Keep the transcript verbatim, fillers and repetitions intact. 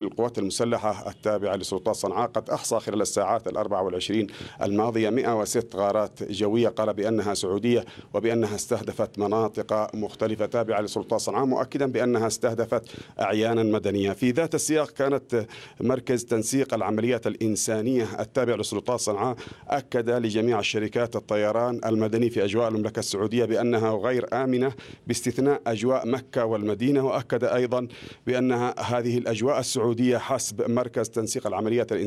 القوات المسلحة التابعة لسلطات صنعاء قد أحصى خلال الساعات الأربع والعشرين الماضية مئة وست غارات جوية قال بأنها سعودية وبأنها استهدفت مناطق مختلفة تابعة لسلطات صنعاء، مؤكدا بأنها استهدفت أعيانا مدنية. في ذات السياق كانت مركز تنسيق العمليات الإنسانية التابع لسلطات صنعاء أكد لجميع الشركات الطيران المدني في أجواء المملكة السعودية بأنها غير آمنة باستثناء أجواء مكة والمدينة، وأكد أيضا بأن هذه الأجواء السعودية حسب مركز تنسيق العمليات الإنسانية